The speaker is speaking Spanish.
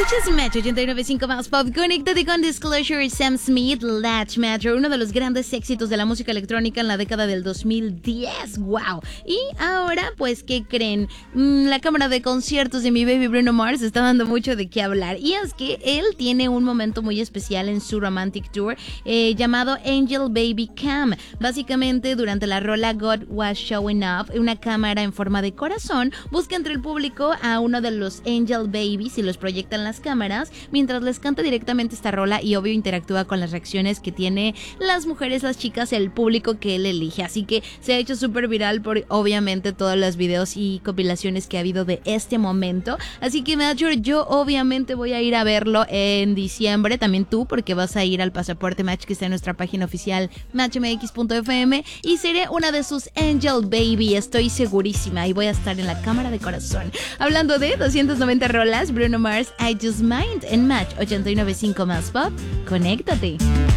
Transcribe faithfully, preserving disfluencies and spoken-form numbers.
Escuchas Match ochenta y nueve punto cinco más Pop. Conéctate con Disclosure, Sam Smith, Latch Matter, uno de los grandes éxitos de la música electrónica en la década del dos mil diez. ¡Wow! Y ahora, pues, ¿qué creen? Mm, la cámara de conciertos de mi baby Bruno Mars está dando mucho de qué hablar. Y es que él tiene un momento muy especial en su Romantic Tour eh, llamado Angel Baby Cam. Básicamente, durante la rola God Was Showing Up, una cámara en forma de corazón busca entre el público a uno de los Angel Babies y los proyecta en las cámaras mientras les canta directamente esta rola y obvio interactúa con las reacciones que tiene las mujeres, las chicas, el público que él elige. Así que se ha hecho súper viral por obviamente todos los videos y compilaciones que ha habido de este momento. Así que Major, yo obviamente voy a ir a verlo en diciembre, también tú, porque vas a ir al Pasaporte Match que está en nuestra página oficial match m x punto f m y seré una de sus Angel Baby, estoy segurísima, y voy a estar en la cámara de corazón. Hablando de doscientas noventa rolas, Bruno Mars, I Just Mind en Match ochenta y nueve punto cinco más Pop. Conéctate.